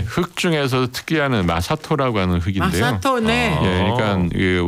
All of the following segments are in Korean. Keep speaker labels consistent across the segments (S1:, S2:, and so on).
S1: 흙 중에서 특이한 마사토라고 하는 흙인데요.
S2: 마사토, 네.
S1: 예, 그러니까 그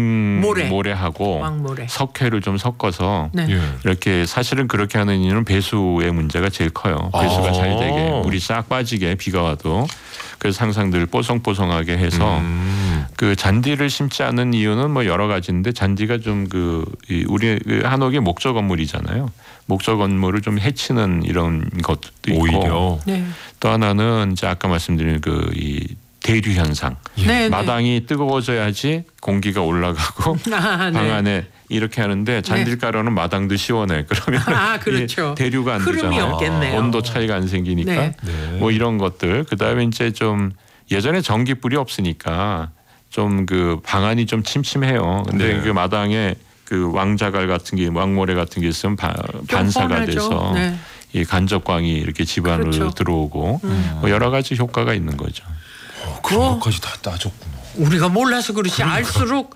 S1: 왕모래하고
S2: 왕모래.
S1: 석회를 좀 섞어서
S2: 네.
S3: 예.
S1: 이렇게 사실은 그렇게 하는 이유는 배수의 문제가 제일 커요. 배수가 잘 되게 물이 싹 빠지게 비가 와도 그래서 항상 늘 뽀송뽀송하게 해서 그 잔디를 심지 않은 이유는 뭐 여러 가지인데 잔디가 좀 우리 한옥이 목조 건물이잖아요. 목조 건물을 좀 해치는 이런 것도 있고
S3: 오히려.
S2: 네.
S1: 또 하나는 이제 아까 말씀드린 이 대류 현상.
S2: 네,
S1: 마당이 뜨거워져야지 공기가 올라가고
S2: 아, 네.
S1: 방 안에 이렇게 하는데 잔디를 깔아놓으면 마당도 시원해. 그러면
S2: 그렇죠.
S1: 대류가 안
S2: 흐름이
S1: 되잖아요.
S2: 없겠네요.
S1: 온도 차이가 안 생기니까
S2: 네.
S1: 뭐 이런 것들. 그다음에 이제 좀 예전에 전기불이 없으니까 좀 방안이 좀 침침해요. 근데
S3: 네.
S1: 그 마당에 왕자갈 같은 게 왕모래 같은 게 있으면 반사가
S2: 뻔하죠.
S1: 돼서
S2: 네.
S1: 이 간접광이 이렇게 집 안으로
S2: 그렇죠.
S1: 들어오고 뭐 여러 가지 효과가 있는 거죠.
S3: 그런 것까지 다 따졌구나.
S2: 우리가 몰라서 그렇지 알수록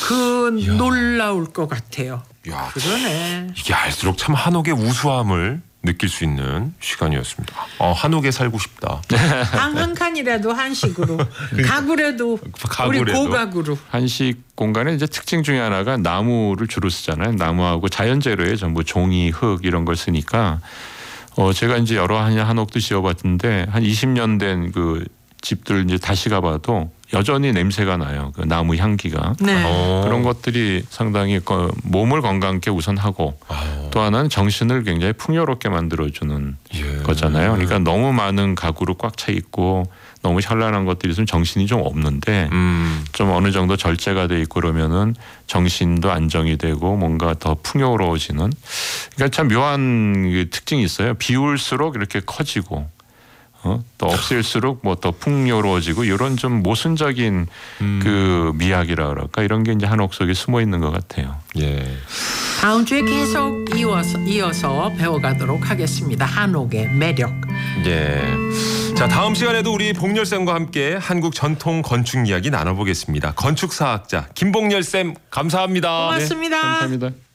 S2: 놀라울 것 같아요.
S3: 야,
S2: 그러네.
S3: 이게 알수록 참 한옥의 우수함을 느낄 수 있는 시간이었습니다. 한옥에 살고 싶다.
S2: 방 한 칸이라도 한식으로 가구라도 우리
S3: 가구라도.
S2: 고가구로.
S1: 한식 공간의 이제 특징 중에 하나가 나무를 주로 쓰잖아요. 나무하고 자연재료에 전부 종이, 흙 이런 걸 쓰니까 제가 이제 여러 한옥도 지어봤는데 한 20년 된 집들 이제 다시 가봐도 여전히 냄새가 나요. 그 나무 향기가.
S2: 네.
S1: 그런 것들이 상당히 몸을 건강하게 우선하고 또 하나는 정신을 굉장히 풍요롭게 만들어주는 거잖아요. 그러니까 너무 많은 가구로 꽉 차 있고 너무 현란한 것들이 있으면 정신이 좀 없는데 좀 어느 정도 절제가 돼 있고 그러면은 정신도 안정이 되고 뭔가 더 풍요로워지는 그러니까 참 묘한 특징이 있어요. 비울수록 이렇게 커지고 또 없앨수록 뭐 더 풍요로워지고 이런 좀 모순적인 미학이라 그럴까 이런 게 이제 한옥 속에 숨어 있는 것 같아요.
S3: 예.
S2: 다음 주에 계속 이어서 배워가도록 하겠습니다. 한옥의 매력.
S3: 예. 자, 다음 시간에도 우리 복렬쌤과 함께 한국 전통 건축 이야기 나눠보겠습니다. 건축사학자 김복렬쌤 감사합니다.
S2: 고맙습니다.
S1: 감사합니다.